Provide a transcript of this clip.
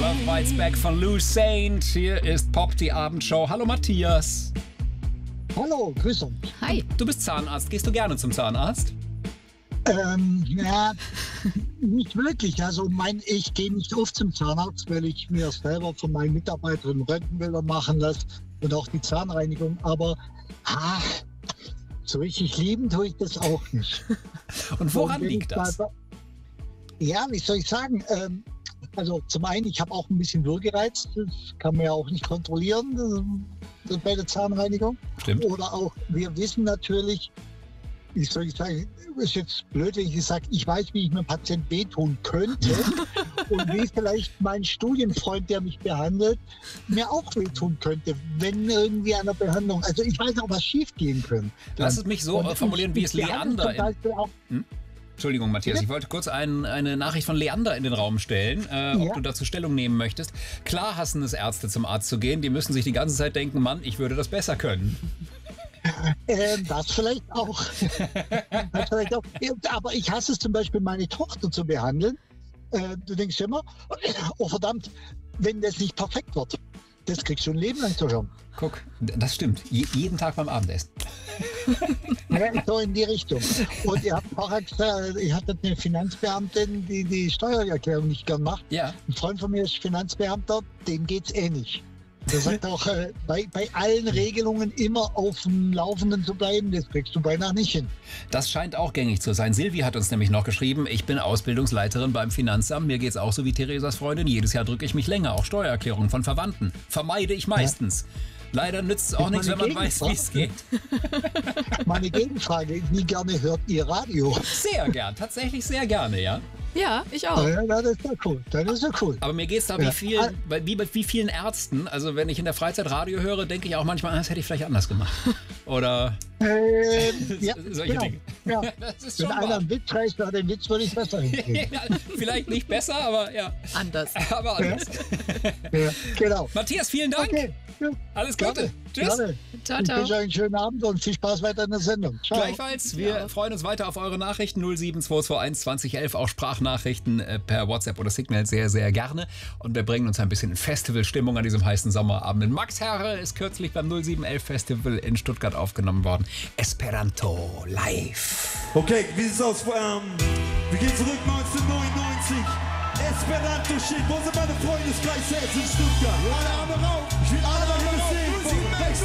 Love Bites Back von Lou Saint. Hier ist Pop, die Abendshow. Hallo Matthias. Hallo, Grüße. Hi. Du bist Zahnarzt. Gehst du gerne zum Zahnarzt? Ja, nicht wirklich. Also ich gehe nicht oft zum Zahnarzt, weil ich mir selber von meinen Mitarbeitern Röntgenbilder machen lasse und auch die Zahnreinigung. Aber so richtig lieben tue ich das auch nicht. Und woran liegt das? Ja, wie soll ich sagen? Also zum einen, ich habe auch ein bisschen Würgereiz. Das kann man ja auch nicht kontrollieren bei der Zahnreinigung. Stimmt. Oder auch, wir wissen natürlich, wie soll ich sagen, ist jetzt blöd, wenn ich sage, ich weiß, wie ich einem Patienten wehtun könnte und wie vielleicht mein Studienfreund, der mich behandelt, mir auch wehtun könnte, wenn irgendwie an der Behandlung, also ich weiß auch, was schief gehen könnte. Lass es mich so formulieren, wie es Leander Entschuldigung, Matthias, ich wollte kurz eine Nachricht von Leander in den Raum stellen, ob du dazu Stellung nehmen möchtest. Klar hassen es Ärzte, zum Arzt zu gehen. Die müssen sich die ganze Zeit denken, Mann, ich würde das besser können. Das vielleicht auch. Aber ich hasse es zum Beispiel, meine Tochter zu behandeln. Du denkst immer, oh verdammt, wenn das nicht perfekt wird. Das kriegst du ein Leben lang zu hören. Guck, das stimmt. Jeden Tag beim Abendessen. Ja, so in die Richtung. Und ihr habt vorher gesagt, ihr hattet eine Finanzbeamtin, die Steuererklärung nicht gern macht. Ja. Ein Freund von mir ist Finanzbeamter, dem geht's ähnlich. Der sagt auch, bei allen Regelungen immer auf dem Laufenden zu bleiben, das kriegst du beinahe nicht hin. Das scheint auch gängig zu sein. Silvi hat uns nämlich noch geschrieben, ich bin Ausbildungsleiterin beim Finanzamt. Mir geht's auch so wie Theresas Freundin. Jedes Jahr drücke ich mich länger. Auch Steuererklärungen von Verwandten vermeide ich meistens. Ja. Leider nützt es auch nichts, wenn man weiß, wie es geht. Meine Gegenfrage, wie gerne hört ihr Radio? Sehr gern, tatsächlich sehr gerne, ja. Ja, ich auch. Ja, das ist ja cool. Das ist ja cool. Aber mir geht es da wie bei vielen Ärzten. Also wenn ich in der Freizeit Radio höre, denke ich auch manchmal, das hätte ich vielleicht anders gemacht. Oder ja, solche genau. Dinge. Ja. Das ist Wenn schon einer wahr. einen Witz reißt, nach dem Witz würde ich besser hinkriegen. Ja, vielleicht nicht besser, aber ja. Anders. Aber anders. Ja, genau. Matthias, vielen Dank. Okay. Ja. Alles Gute. Tschüss. Gerne. Ciao, Ich ciao. wünsche euch einen schönen Abend und viel Spaß weiter in der Sendung. Ciao. Gleichfalls, wir freuen uns weiter auf eure Nachrichten 07221 2011, auch Sprachnachrichten per WhatsApp oder Signal sehr, sehr gerne. Und wir bringen uns ein bisschen in Festivalstimmung an diesem heißen Sommerabend. Max Herre ist kürzlich beim 0711 Festival in Stuttgart aufgenommen worden. Esperanto live. Okay, wie sieht's aus? Wir gehen zurück 1999. Esperanto steht. Wo sind meine Freunde des Gleichsetzens in Stuttgart? Alle Arme rauf. Ich will alle mal hier sehen.